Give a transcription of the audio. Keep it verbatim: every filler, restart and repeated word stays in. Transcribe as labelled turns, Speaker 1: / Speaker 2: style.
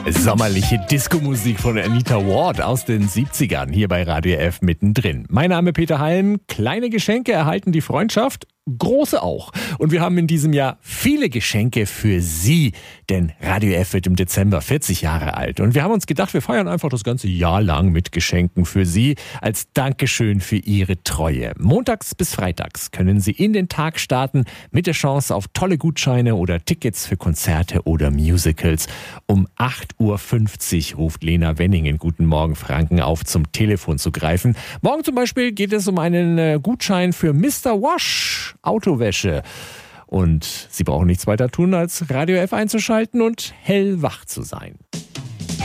Speaker 1: Sommerliche Disco-Musik von Anita Ward aus den siebzigern hier bei Radio F mittendrin. Mein Name Peter Halm. Kleine Geschenke erhalten die Freundschaft, große auch. Und wir haben in diesem Jahr viele Geschenke für Sie, denn Radio F wird im Dezember vierzig Jahre alt. Und wir haben uns gedacht, wir feiern einfach das ganze Jahr lang mit Geschenken für Sie als Dankeschön für Ihre Treue. Montags bis freitags können Sie in den Tag starten mit der Chance auf tolle Gutscheine oder Tickets für Konzerte oder Musicals. Um acht Uhr fünfzig ruft Lena Wenningen, Guten Morgen Franken, auf, zum Telefon zu greifen. Morgen zum Beispiel geht es um einen Gutschein für Mister Wash Autowäsche. Und Sie brauchen nichts weiter tun, als Radio F einzuschalten und hellwach zu sein.